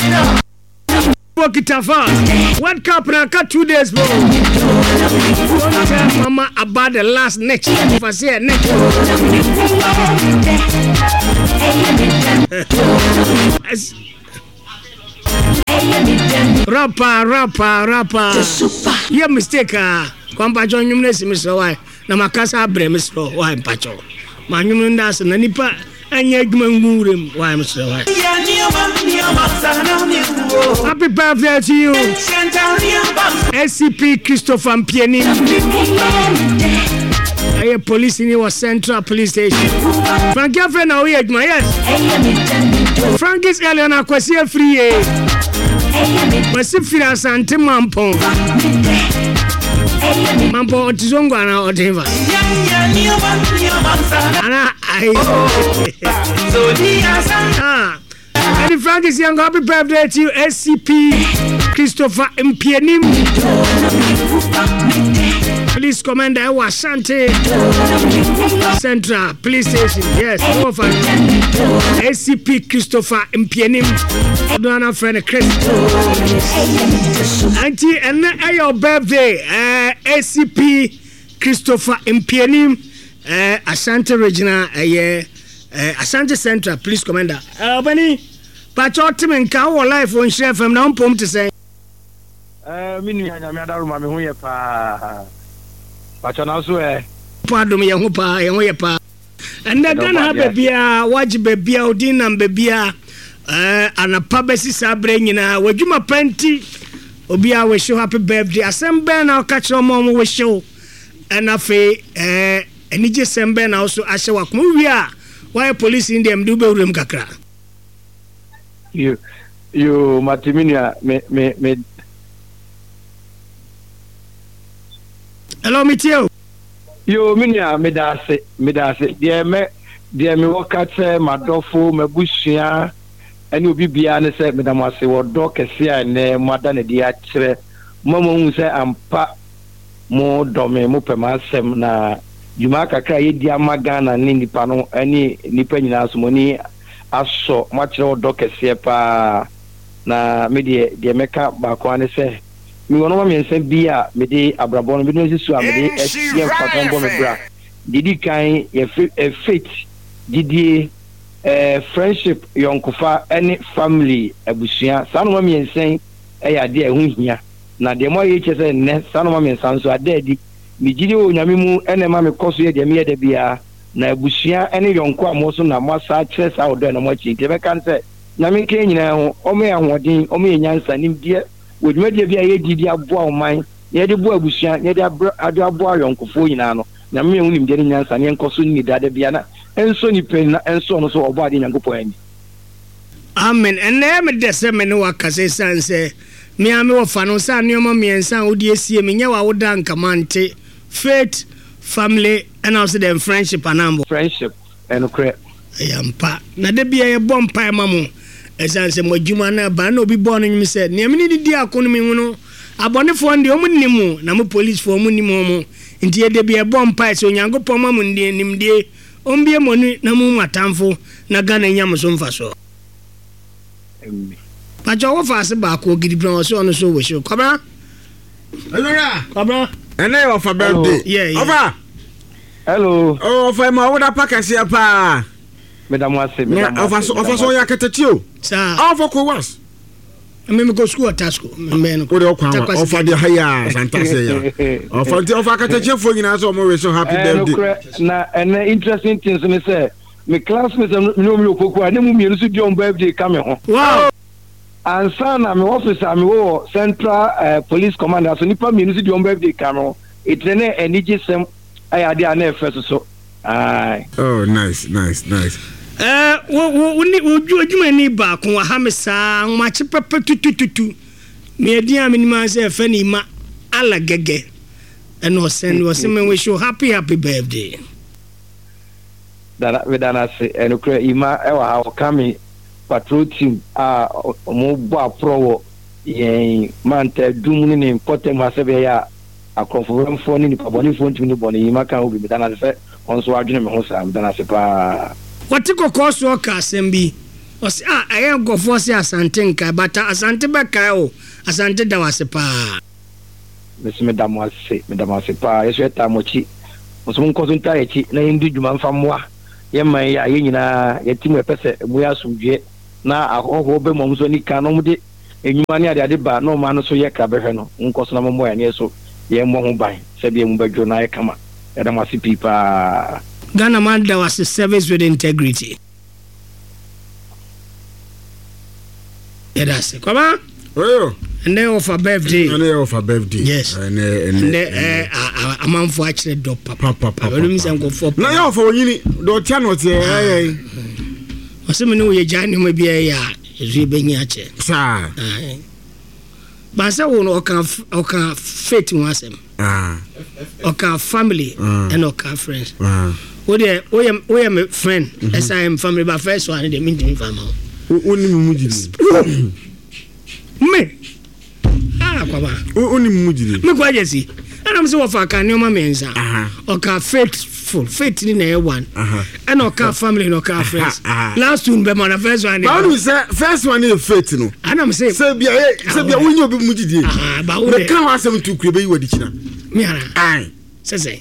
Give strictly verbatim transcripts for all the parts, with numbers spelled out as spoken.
Walk it fast. What cup na cut two days bro. Don't tell mama about the last next. If I say next. Rapper, rapper, rapper. You mistake ah. Kwamba jo nyumne si miso why. Na makasa abre miso why mpacho. Ma nyumne ndas na nipa anya adwuma ngurem why miso why. Happy birthday to you. S C P Christopher Mpieni. Aye police in your Central Police Station. Frankie friend now here my yes. Frankie's earlier na kwesi free eh. Kwesi free asante mampo. Mampo otizongo ana oteva. Ana ai. Ah. And Frank is young. Happy birthday to you, S C P Christopher Mpieni. Police Commander Washante Central Police Station. Yes, over. S C P Christopher Mpieni. Donna friend Chris. Auntie, and your birthday, uh, S C P Christopher Mpieni, uh, Asante Regina, uh, yeah, uh, Asante Central Police Commander. Uh, Benny. But your team in Cow life on chef from now pom to say. Uh, Mini, I am a woman who is pa. But you also a pardon me, young pa, young pa. And they're gonna have a beer, watch baby, Odin and baby, uh, and a pubesi sabrain in a Wajuma Plenty. Obia wish you happy birthday. A Sam Ben, I'll catch your mom with show. And a fay, uh, and it's just Sam Ben also as a walk movie. Why police in them do room kakra? You, you, Matiminia, me, me, me. Hello, Mitio. You, Minia, me dase, me dase. Dear me, dear me, walk at Madofo, me bushia, and you be beyond the said, Madame Wasi, or Doc, a seer, and Madame Diatre, Mamma, say, I'm pa more dome, mopemasem, na, you mark a cry, dear Magana, Nindi Pano, any Nipeninas money. Aso much no doke pa na me de de meka ba kwa ne se mi wono ma me nse bia me de abrabon bi no sisu a me de esiem kwatombo me bra didi kan ye faith didi eh friendship yonkofa any family abusua sanu ma me nsen e ya de ehun hia na de mo ye chese ne sanu ma me nsan so ade di mi gidi o nyame mu ene ma me koso ye de me ye de bia na abusia ene yonko amoso na masa chese a odo na mo chi te be kan se na me ke nyina ho o me ahodin o me nyansa nim die woduma die bia ye didi aboa oman ye de bo abusia ye de ado aboa yonkofo nyina no na me hu nim die nyansa ne enkoso ni dade bia na enso ni pen na enso no so obo ade nyankopɔ ani amen ene me de se me no wakase sanse me ame wo fa no sa ne omo me ensa odi esie me nya wa woda nkamante faith family and also the friendship anambo friendship and credit yampa na de bia ye bom pai mamu esanse modjuma na ba na obi bon nyim se ne me ni di akono me hunu abonefo ndi omu nimu na mo police fo omu nimu omu nti ye de bia bom pai so nyankopɔ mamu ndi nimdie ombie moni na mu matamfo na gana nyam so mfa so amen pa jo wo fa se ba ko gidi plan so ono so wo show kobra Hello kobra ene yo fa birthday yeah, yeah. Over hello oh fa ma wo da pakase pa Madam Wase Madam Wase ofa so ya ketetio sa ofa ko was me me go school tasko me no ko de okwa ofa de haya santase ya ofa de ofa ketetio fo nyina so mo we so happy birthday na and interesting things me say me classmates no me okoko ani mu mienu so di on birthday ka me ho wow and sana me officer me wo Central uh, Police Commander so nipa mienu so di on birthday ka me ho itene enije sem ayade ana efeso so ai oh nice nice nice eh wo wo ni oju ojuma ni ba ko ha me sa ma chi pepe tutututu me adi am ni ma se fe ni ma ala gege and o send was me wish you happy happy birthday dana we dana se enukre ima e wa ha kami patrol team a mo bo apro yen manta dum ni ni potem ha se be ya akonfo fo ni ni paboni fo ntimi ni boni ima kan obi dana se onso adwene me ho sa dana se pa what ko ko so ka sembi Ɔsi a ɛyɛ nkɔfoɔ si asante nka bata asante bɛka o asante da wase paa. Mesi me da mo ase me da mo ase paa yesu eta mo chi mo so nko so nta ye chi na ndi dwuma mfa moa ye man ya ye nyina ye ti mo pese mo ya sumdwe na ahoho be mo so ni ka no mo de enyuma ne ade ade ba no ma no so ye ka behwe no nko so na mo mo ya ne so ye mo ho ban se bi mu badwo na ye kama ya da mo ase pipa. Ghana man da wase service with integrity. Yeah, that's it. Come on. Oh. And then of a birthday. And then of a birthday. Yes. And then a man for actually do papa papa. What do you say? Go for. No, you for you. Do channel say. What's the menu? You join him be a ya. Is we being a chair. Sir. But say we no can can faith once him. Ah. Okay, family and okay friends. Ah. We dey we am we am friend. As I am family, but first one they mean to me family. Oni mujidi. Me. Ah, kwaba. Oni mujidi. Me kwa jesi. And I'm so of a can your mensa. Okay, faithful, faith in a one. And okay, family, no car friends. Last one be my first one. But you say first one is faith no. And I'm saying say be say be when you be mujidi. Ah, but we can ask them to krebe you adichina. Me ara. Ai. Say say.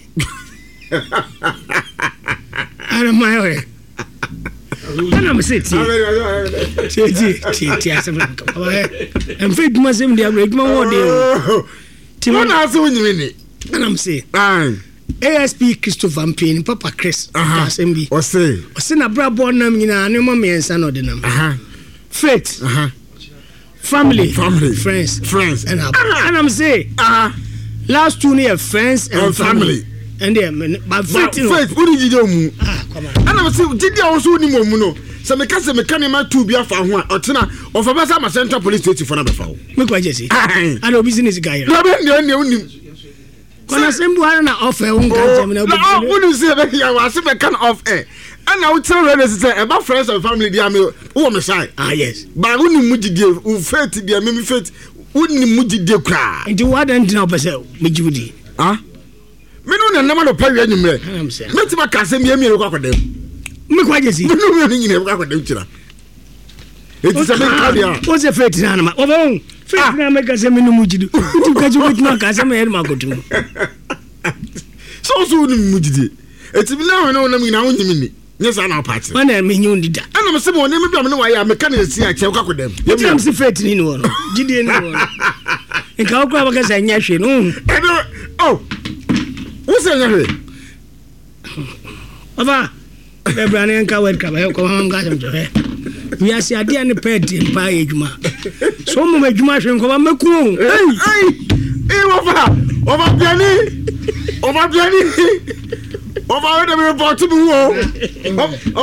Ana my way. And I'm saying, see, see, see, I'm afraid must him the break my word. Timon also when you mean and I'm saying, A S P Christopher Payne, Papa Chris, S M B, or say, or send a bra born name in a name and son of the name. Faith, family, family, friends, friends, and I'm saying, ah, last two years, friends and family. And then, but faith, faith, what did you do? Ah, come on. And I was saying, did you also need more mono? So, me can't say, me can't even to be a fan one or Tina or for my central police station for another foul. Make what Jesse. I know business guy. No, no, no, no. When I send one offer, I wouldn't say that I was a kind of air. And I would tell her say about friends and family, dear me, who am I? Ah, yes. But wouldn't Muji give, who fed dear me, fit, wouldn't Muji de cry. And you hadn't know, but me, Judy. Ah? Me no na no pa wi anyumre me ti ba ka se me me ko akodem me kwa jesi me no me nyine ko akodem kira e ti se me ka dia o se faith na na o bon faith na me ka se me no mujidu ti ka ju ko ka se me her ma gotu so so no mujidi e ti bi na no na me na wonyim ni ne sa na pa kire na me nyu ndida ana me se mo ne me bia me no wa ya me ka na si a che ko akodem ye me se faith ni no no jidi ni no en ka ko ba ka se nya hwe no oh. What's that? Ava, the brand and coward cover, come on, got him to her. We are see a dear and a pet in Pie Juma. So much much and come on, Macron. Hey, over, over Piani, over Piani, over the report to me.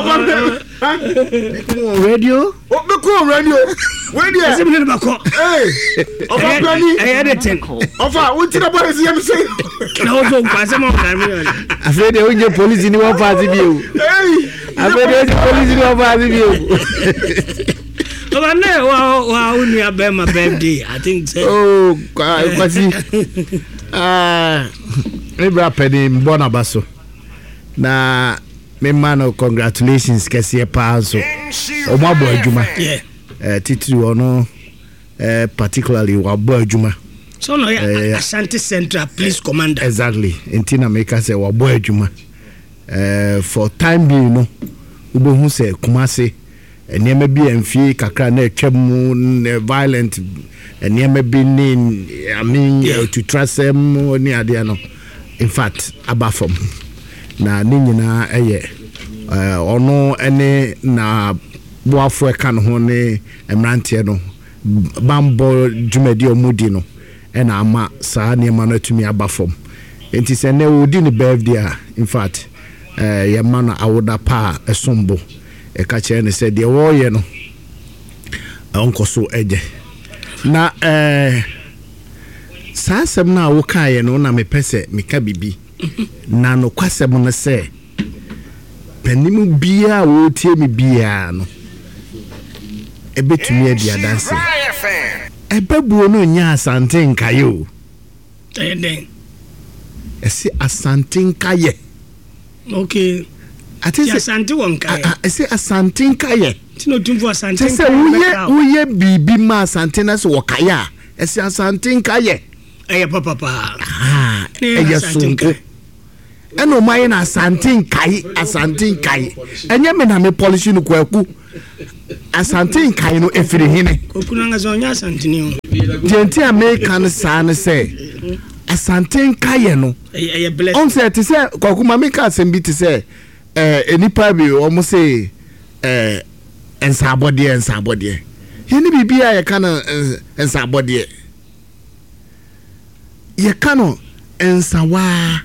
Over radio? What Macron radio? Where do you have a call? Hey, over Piani, I had a ten. Over, what did I buy? Say, no, I said, they will police in one party view. I said, police in one party view. Oh, I know. Wow, when you have my birthday, I think so. Oh, what's it? Ah, maybe I paid him Bonabasso. Na, me man, congratulations, Cassia Paso. Oh, my boy, Juma. Yeah. Titi, or no, particularly, our boy, Juma. So no, yeah, uh, Ashanti Central Police Commander. Exactly. Intina make us say wa boy Juma. Uh, for time being, you know, ube hu say Kumasi, and near maybe emfi kakra na chemu violent, and near maybe ni I mean yeah. uh, to trust them ni ade no. In fact, abafom. Na ni nyina eye. Uh, ono ene na boafo e kan ho ne emrantie no. Bambo Jumedi omudi no. And ama sa niema no tumi aba fom enti se ne wodi ni birthday in fact eh ye ma no awoda pa esombo e ka che ne se de wo ye no onkoso eje na eh sa sem na wo ka ye no na me pese me ka bibi na no kwasem no se panimu bia wo tie me bia no e betumi e dia dance Ebebu no nya asante nkaye o. Eh den. Esi asante nkaye. Okay. ati se asante wonka I say asante nkaye tino tumfu asante nkaye se uye uye bibi ma asante na se wokaya ese asante nkaye eye papa pa ah eye sunko eno maye na asante nkaye asante nkaye enye me na me polish no kwaku asante nkaye no efiri hine kokuna nga zonya asante ni dienti american san se asante nkaye no eye bless on se ti se kwaku ma me ka asem bi ti se eh enipa bi o mo se eh ensabode ensabode yeni bibia ye kana ensabode ye kana ensawa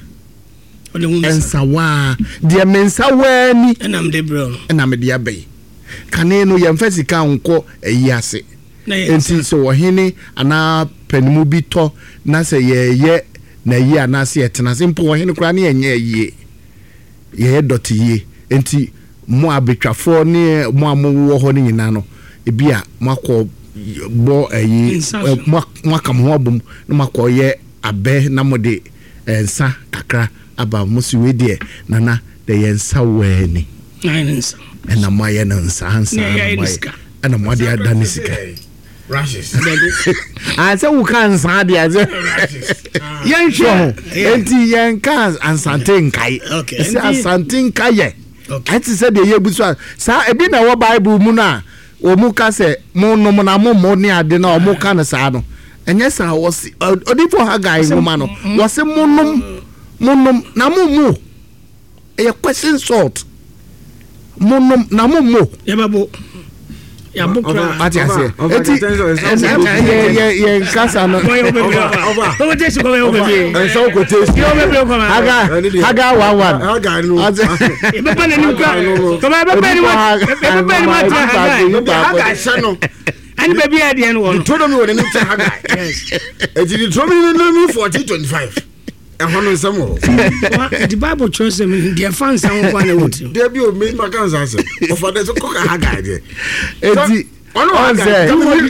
ensawa de mensawa ni enam de bro enam de abai kane no ye mfasika nko eyi ase enti so wo hene ana panimu bi to na se ye ye na yi ana se etena simple wo hene kura na ye nye yi ye doti ye enti mo abetwafo ne mo amowo ho ne nyina no ebia makọ bo ayi makam ho abum no makọ ye abe na mode ensa kakra aba musu we de nana de yensa weni nsa ena maye na nsa hansa ana mo de adani sika rashes ah se wo kan san de aze yen sho enti yen kan ansante nkai okay se ansante nkai ati se de ye busu sa ebi na wo bible mu na o mu ka se mu no na mu mo ni ade na o mu ka na sa no enye sa wo si odifo ha guy no ma no wo se mu no mu no na mu mu e question sort mu no na mu mu ye babo ya bukra ati ase eti ye ye ye kasa no over over this go over here en so ko te yo me bro come aga aga one one aga no e be pa na ni kwa come be be ni ma be be ni ma ta aga sha no ani be bi ade en wo no to do me wo ni ta aga yes eti di to me no me forty twenty-five ehon no samo the bible shows them their fans and one what there be o me ma kan sa se o for the so ko ka haga de eti ono haga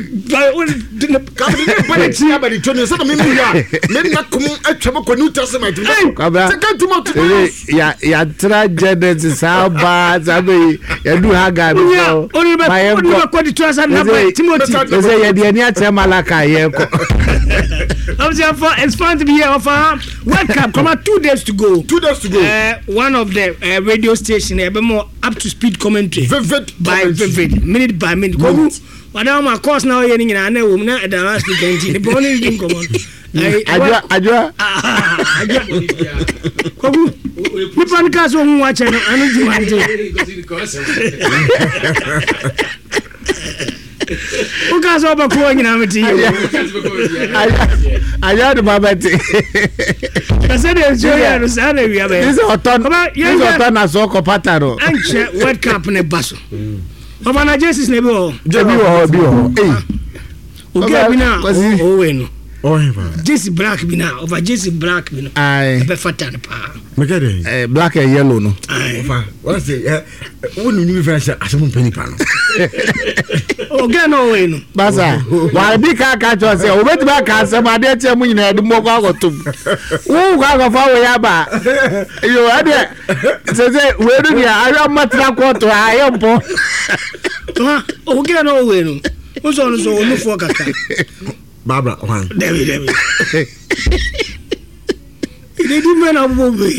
ka bi ne pa ti aba di tony so me mi ya me na kum atwa ko new testament kabra ka tu mo tu ya ya tra genesis aba zabe ya du haga bi so ma ye ko di trust na ba timothy say ya de ni atre malaka ye ko I'm for it's fun to be here for welcome come on two days to go two days to go uh, one of the uh, radio station a bit more up to speed commentary vivid by vivid minute by minute go madam my course now you na na wo na the last weekend the bonus din come on ajwa ajwa kogu ni pan ka so hu wache no anu di manje o ka so ba ko nyina meti aya de babati ka se de jo ya no sa na wi abe this oton this oton na so ko pataro anche world cup ne baso baba na Jesus ne bi o je bi o bi o eh o ga bi na o we no oh him Jesse Black bi na over Jesse Black bi no ai be fatan pa me get it eh black and yellow no ofa what say eh wonu ni fresh asem penny pa no o ga no we no basa wa bi ka ka cho se o beti ba ka se ma de che mu nyina de mo kwa gotum wo kwa ga fa we ya ba yo ade se se we do dia ayo matra ko to ayo mpo o ga no we no o so no so o no fo kaka Barbara one David David they do men of movie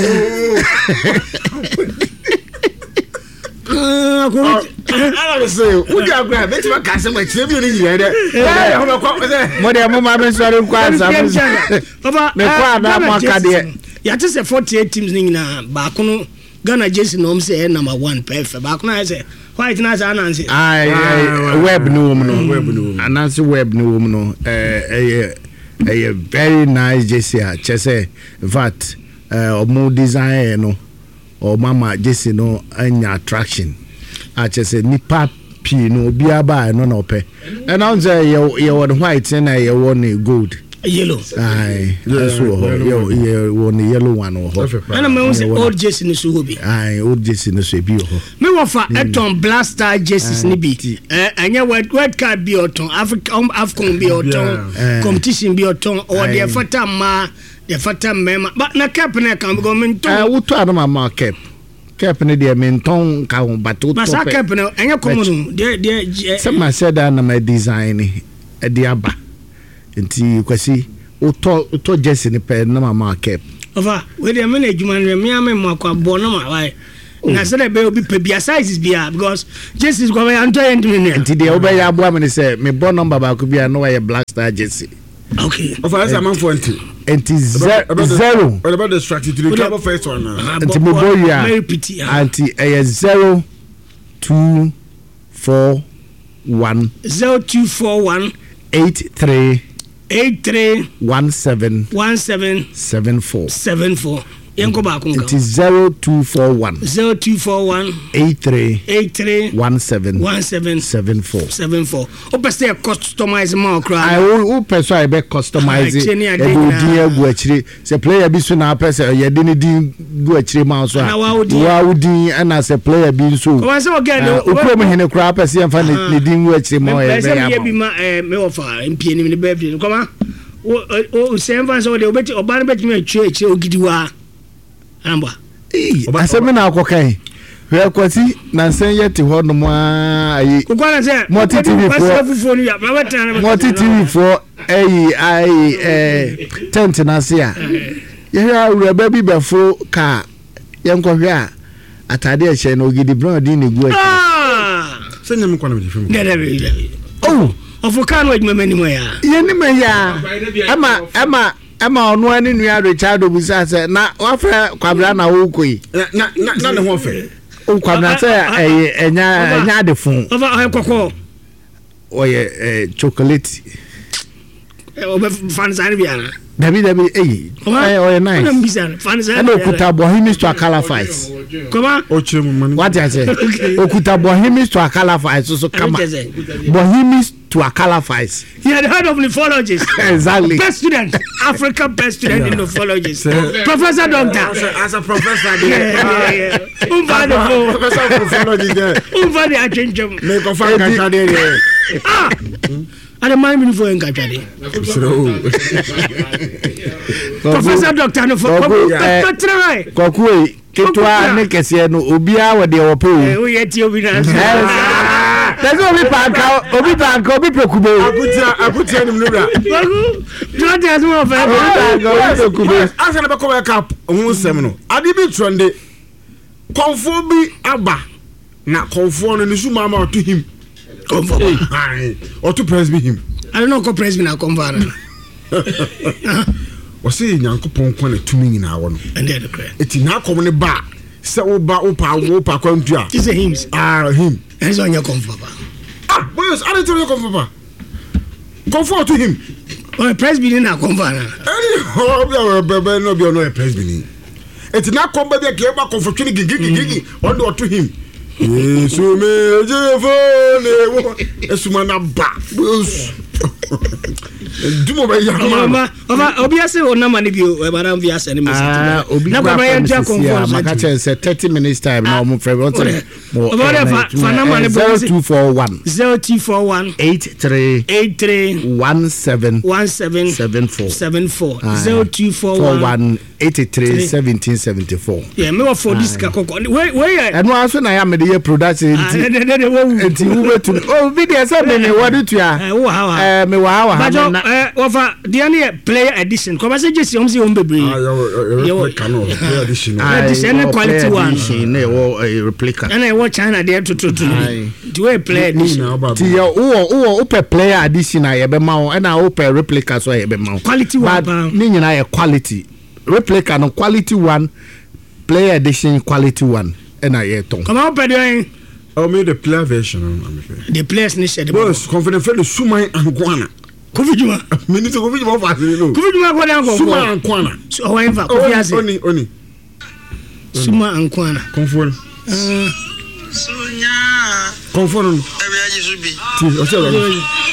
ah ko I say we dey grab bet ma ka se ma chire bi ni yire de eh ho ko mo de mo ma me sori kwa sa papa me kwa na mo ka de ya te se forty-eight teams ni na ba ko no Ghana Jesse no say number one perfect ba ko na say white na say anansi ai web no no web no anansi web no no eh eh eh very nice Jesse chese in fact eh omo design no o mama Jesse no anya attraction a chese nipa pi no bia ba no no pe and on say you you white na you want gold yellow ai so yo yo one yellow one ho and me say old Jesse ni so hobi ai old Jesse ni so bi ho me wo fa Eton Blaster Jesse ni bi eh anya world card bi oton Africa Afcon bi oton competition bi oton or the fata ma the fata mema but na cap na kan go men to eh wo to adama ma cap Cap ne de menton ka ho bato to. Masa cap no enya common de de some ma said na my design e de aba. Nti kwasi uto uto jersey ni pe na mama cap. Over we dey me na adwuma no me am mo akwa bo no ma why. Na say dey be obi pe bia sizes bia because jerseys go we anto end me. Nti dey obi ya abo am ni say me bo number ba ko bia no we black star jersey. Okay. Over as a man for anti. Anti zero. What about the strategy to the cover first one? Anti me boy ya. Anti a zero two four one zero two four one eight three eight three one seven one seven seven four seven four. Yenko ba kunga. It is zero two four one zero two four one eight three eight three one seven one seven seven four seven four. O pese customize ma okra. I o pese I be customize it. E go di egu akire. Se player bi so na pese ye de ni di gu akire ma so a. Wa udi ana se player bi so. Ko se o get no. O ko me hene kra pese ye fa ni di gu akire ma ye be ya. Pese bi ma eh me ofa mpie ni me birthday. Ko ma o o se mfa so de obeti oba no beti me atwe akire ogidiwa. Amba eh asemi na akokan we akwati na nsan yete ho no mo ayi kokwana se multi T V for multi T V for ayi ayi eh tent na se a ye ha ureba bi befo ka ye nkohwe a atade a che na ogidi brown din ne gu ah se nyam kwana bi fim oh ofukan wa jumani mo ya ye ni me ya ama ama ama onu ani nua Richard Obusa se na wafra kwabra na wo koi na na na ne ho fe o kwabra se eh enya enya de fun over ay kokko oye eh chocolate o be fanzani biana dabi dabi eh eh oye nice na mbisa fanzani na okuta bohemians to akala fight koma o chemu mani what I say okuta bohemians to akala fight so kama bohemians to akala fight he had heard of nephrologists exactly best student Africa best student yeah. in nephrology professor doctor as a, as a professor there umva the professor of nephrology there umva the attention me ko fa ka there ah ada mind me for nkatade professor doctor no for try kokwe ketwa ne kese no obia wo de wo pe o eh o yeti obi na There's obi panka obi panka obi pekube abutia abutia ni mnura bagu don't as well for obi pekube asa na be ko cap ohun sem no ade bi tronde konfo bi aba na konfo no ni suma ma to him konfo or to press be him I don't know ko press be na konfo na o se nyankopon ko na tumi nyina wo no and the cry eti na kom ne ba se wo ba wo pa wo pa kwantu a is him ah him enzo anya konfo ba ah boys I don't tell konfo ba konfo to him o press be na konfo na any ho be be no be no press be ni eti na kom ba be ke ba konfo twini gigigigi on do to him Yesu me jefo ne wo esuma na ba dumo ba ya mama mama obi ase ona mani bi e bara mvi ase ne message ah obi na kwa ya ntia confirm maka che say thirty minutes time na omo frɛ what mo fa na mani zero two four one zero two four one eight three eight three one seven one seven seven four seven four zero two four one eight three seventeen seventy four yeah me for this ka kokko we we eno aso na ya me de production enti wu betu oh video say me ne wodi tua eh wo ha eh me wa ha na eh over the any player edition come say just om say om bebre ah yo cano player edition edition quality one na wo replica na wo China there to to to the way player edition ti yo wo wo pe player edition na ye be ma wo na wo pe replica so ye be ma quality one ni nyina ye quality replica no quality one player edition quality one na ye ton come on pe doing oh me the player version I'm afraid the players ni share the boss confident for the Suman and Kwana Kofijuma me need to go Kofijuma for no Kofijuma ko dan ko Suman and Kwana so o en fa Kofi ase oni oni Suman and Kwana confirm uh sunya confirm ebi aji subi ti o se lo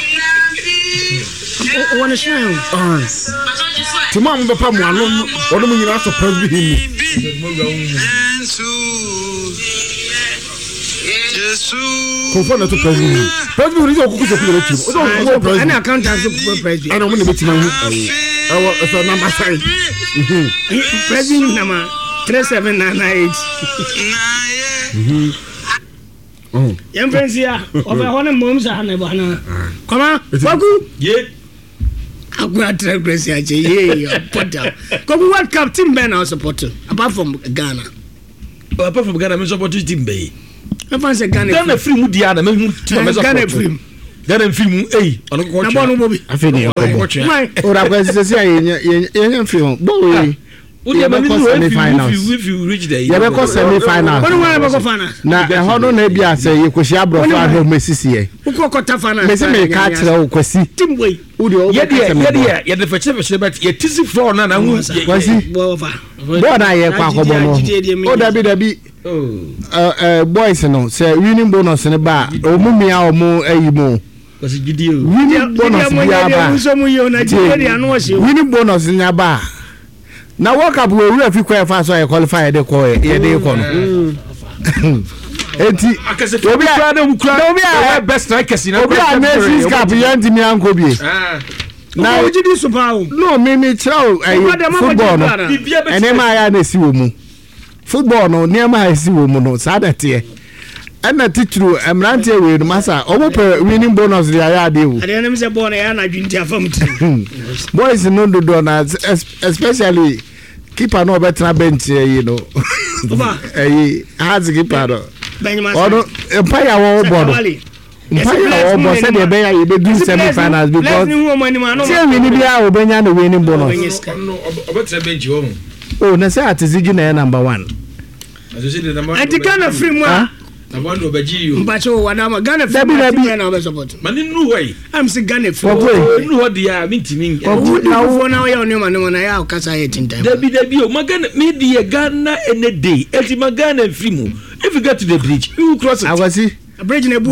o wona shine ah ti ma mo pa mo anu o do mo nyina surprise bi him Jesus confirm na to president president ni o kuku so kule tu o do president any accountant so president ana mo ne beti ma hu awo so number sign president na ma three seven nine nine eight. Na Oh. Young friends here, over one of moms are never. Come on, Waku. Yeah. I'm going to try Gracie. Yeah, Potter. Come what Captain Ben I support apart from Ghana. Apart from Ghana, I support Team Bay. I fancy Ghana. Ghana free Mudiana, Ghana free. Ghana free. Hey, on a watch. I feel or I was saying, young film, boy. Yeah, but if you reach there, you have semi-finals. What do I have a finals? Now, the Hono Nebia say you could share bro for Messi. Who got a fan? Messi may catch the Kwesi. Tim way. Yeah, yeah, yeah, the first ever, but yet is for none. I was he? What I have Pacobono. Oh, that be the be. Uh, boys, no, say winning bonus in a bar. Oh, Mumia or more, a more. Was it you? Winning bonus in your bar. Winning bonus in your bar. Now walk up we if you qualify so I qualify the call here dey call no enti akase obi a best strikers na obi a Nations Cup yanti mi anko bi na oji di super no me me chao football no ene ma ya na si wo mu football no ne ma ya si wo mu no sa da te ana titru emrante we no masa obo pe winning bonus dia ya dey wo ade nem se ball na ya na dwinti afam ti boys no do do na especially keeper no better bench you know eh has keeper no ono empire wo board empire wo board say dey be you do semi finals because say we ni bia obenya no winning bonus no better bench wo oh na say atizigi na number one as you say the number and Ghana free mo I want to obey you. Mbacho wadama Ghana free na na support. Mani nu way. I'm say Ghana free. Nu what dia minti mingi. Na wo na ya onima no na ya okasa ye tintam. Debi debi o magana me dia Ghana any day. Eti magana free mu. If you get to the bridge, you cross it. Awasi. A bridge na bu.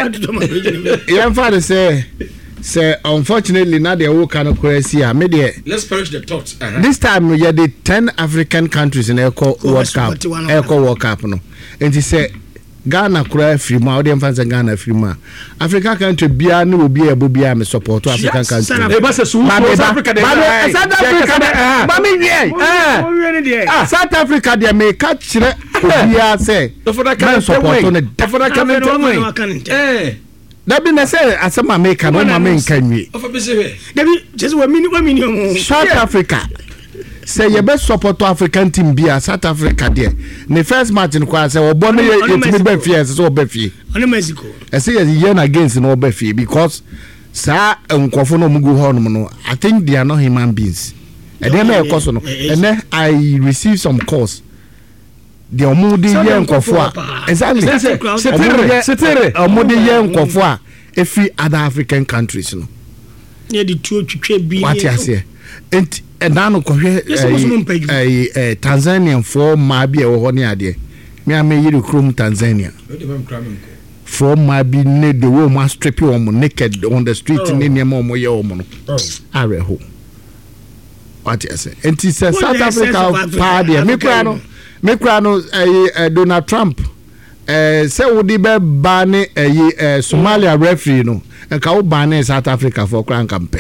Yan father say say unfortunately na dey work no crazy a me dey. Let's perish the thought. Uh-huh. This time you the ten African countries in Eco World Cup. Eco World Cup no. And he say Ghana kura free ma odi emfa Ghana free ma Africa country bia na obi ebo bia me support African country e ba se su South Africa dey South Africa ba me ye eh South Africa dey me ka kire obi a say me support no Africa country eh da bi na say asema me ka no ma me nkanwi of be say da bi just we mini we mini South Africa say you best support African team bia South Africa there the first match in kwa say obo no yetimi be fie say obo fie on Mexico I say you yen against no obo fie because sa nkofo no mugu ho no I think they are not human beings and then e course no and then I receive some calls the omudi yen nkofo a exactly setere omudi yen nkofo a every other African countries no near the two twetwe bi what you say and and now ko hwe eh eh Tanzanian for ma bi e wo ho ne ade me am yiri krom Tanzania from ma bi ne the wo ma strip you on naked on the street ne ne mo mo ye o mo no are ho what you say and it's South Africa party me kra no me kra no eh Donald Trump eh say wo di be ban eh Somalia referee no enka wo ban South Africa for kran campe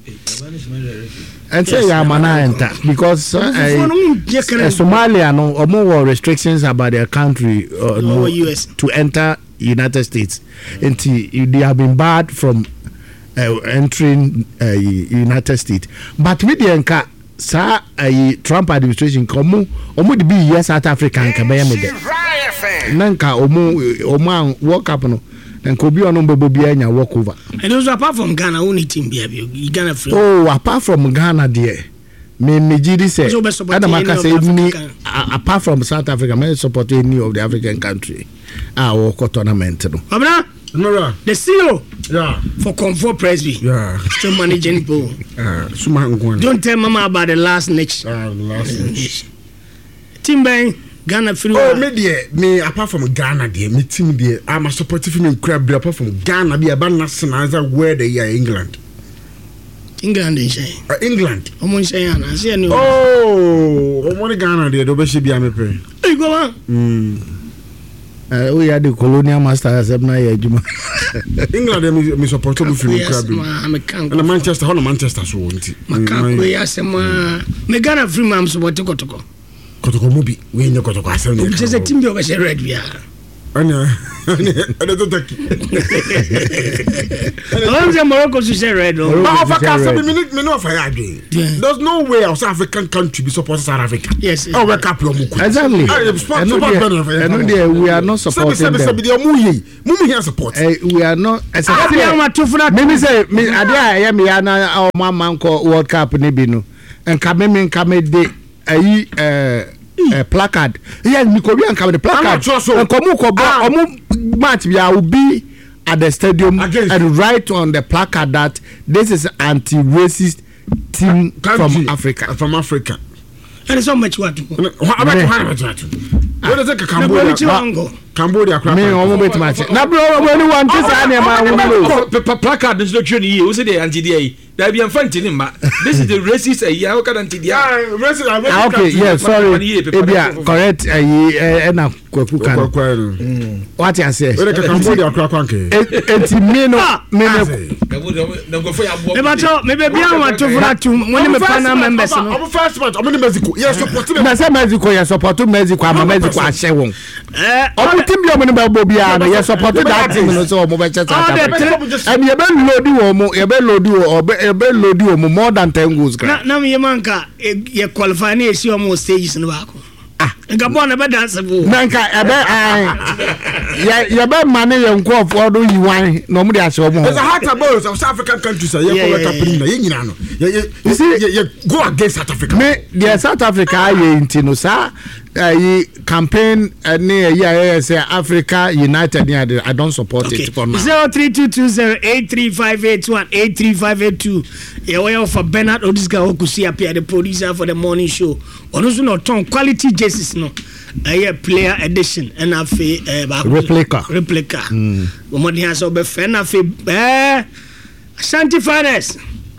and say ya mana enter because uh, uh, uh, Somalia no or more restrictions about their country uh, no, U S to enter United States until they have been barred from uh, entering uh, United States but with the enka sa uh, Trump administration come omo de be yes South African ka be me de nanka omo omo work up no and could be on Bobia walk over. And also apart from Ghana, only team be Ghana free. Oh, apart from Ghana, dear. Me me Jidi say, Adamaka say me apart from South Africa, may support any of the African country. Ah, walk tournament. No. Abra, the C E O. Yeah. For Comfort Presby. Yeah. Still managing people. Ah, don't tell Mama about the last niche. Ah, the last niche. Team Bang. Ghana free. Oh, me dear, me apart from Ghana, dear, me team dear, I'm a supportive in crab apart from Ghana, be a bad national where they are England. England is saying. Uh, England. I'm saying, I see a new. Oh, I'm one Ghana, dear, the best be a me pay. Hey, go on. Uh, we are the colonial masters of my age. England, me supportable for crab. And Manchester, how Manchester so want it. Macaco, yes, me Ghana free, I'm supporting Kotoko. kotoko mubi we nye kotoko asem ne je se timbi o be se red bia ana ana to taki I'm say Morocco to say red o but Africa so be minute me no for ya adwen there's no way of South African country be support South Africa yes oh we cap lo muku exactly and we are not supporting them so be mu yi mu mu here support we are not as a me say me ade a ya me ya na o man ko World Cup ni bi no enka me me enka me de ayi eh Uh, placard yeah me ko bi an come the placard and komu ko bo omu match bia will be at the stadium against and write on the placard that this is anti-racist team from Africa from Africa and it's so much what how about how much what what is it Cambodia Cambodia crap me omu bet match na bro when one this an ma wo placard is not true here we say the anti-dia there be infantile ma this is the racist eh ya what anti-dia racist okay yeah sorry ebia correct eh eh na kwaku kan what you say we the Cambodia crap kwanke enti me no me na go for ya bo me bato me be bia wa to fura tu when me pana members no I'm first match I'm in Mexico yes support me na say Mexico yes support Mexico ama Mexico a share won eh omo team bi omo ni ba bo bia na yes support that team no so omo be che South Africa and you be load omo you be load omo ebe load omo more than ten goals na na me manka ye qualify na esi omo stages no ba ko ah Gabon na be dance bo nanka ebe ai ya ya be mane ye nko of odo yiwan no mo de ase omo there's a heart about South African countries ye ko World Cup na ye nyina no you see ye go against South Africa me the South Africa ye intino sa uh, campaign uh, near yeah, say Africa United. Yeah, I don't support okay. it for now. Zero three two two zero eight three five eight one eight three five eight two. Yeah, we for Bernard Odiska Okusi appear the producer for the morning show. On also not ton quality jerseys no. Uh, yeah, player edition and a fe uh, replica replica. Mm. Woman has over fan a fe eh Ashanti Finance.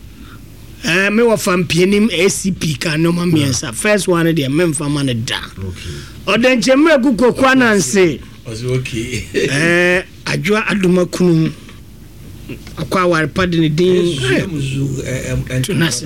Eh me wa fam pianim A C P ka no ma miensa first one dey me fam man da okay oden chemre kuko kwa nanse okay eh adwa aduma kunu akwa war padini din tunase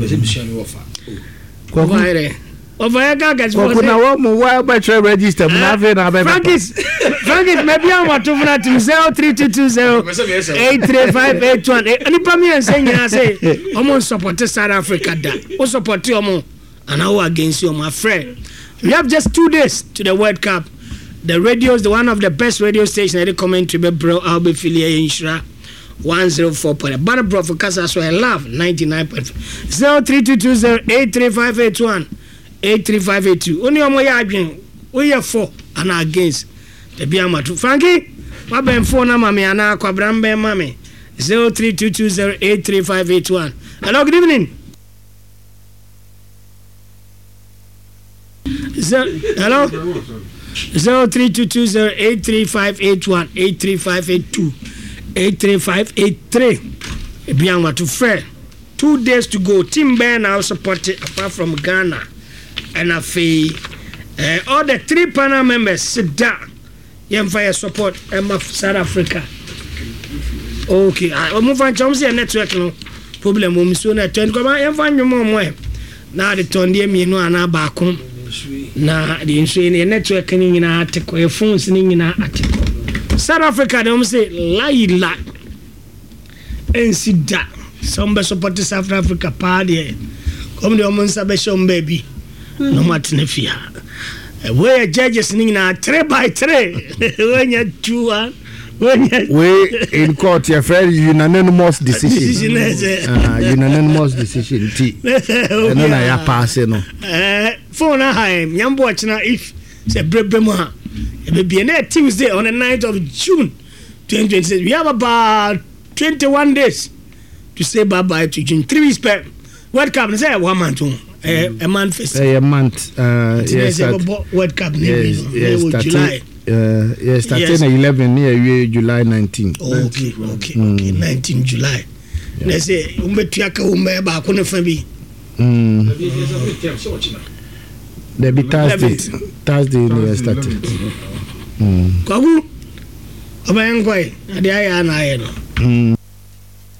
kwa vaire over ga ga kwa na wo mo wa ba tre register mo na ve na ba Frankis Frankis maybe am to funa to zero three two two zero eight three five eight one ani pa mi ense nyina say omo support South Africa da o support omo and how against you my friend we have just two days to the World Cup. The radio is the one of the best radio stations that comment to be bro I'll be Philia Inshra one oh four point zero Banner Bro for Casa so I love ninety-nine point five zero three two two zero eight three five eight one eight three five eight two. Only omo ya adwen we are for and against the biama to Frankie wa ben phone na mama ana kwabra mbe mama zero three two two zero eight three five eight one. Hello, good evening. Zero, hello zero three two two zero eight three five eight one eight three five eight two eight three five eight three. Biama to fair. Two days to go. Team Ben now supported apart from Ghana. And I feel uh, all the three panel members sit down. Yem fire support Emma South Africa. Okay, I move on. Chomsi a network no problem. We miss na turn. Come on, yem find you more more. Now the turn dem you know ana back home. Na the insurance network ni na atiko. Your phones ni na atiko. South Africa dem say lie lie. And sit down. Some be support South Africa party. Come the omo nsa be show baby. No matter if you where judges na three by three when you two one when we in court your friend unanimous decision uh, unanimous decision t no na ya pass no eh phone high nyambo achina if say brebremu ha e be na Tuesday on the ninth of June twenty twenty-six. We have about twenty-one days to say bye bye to June. Three weeks back World Cup say one month a a month first a month uh yes World Cup yes, yes, July uh yes starting eleven near July nineteenth. Okay okay okay nineteenth July. Let's say umbetuaka umbe ba ko ne fa bi mm there be Thursday Thursday near starting mm kwagu obayen kwai ade aya na aye no mm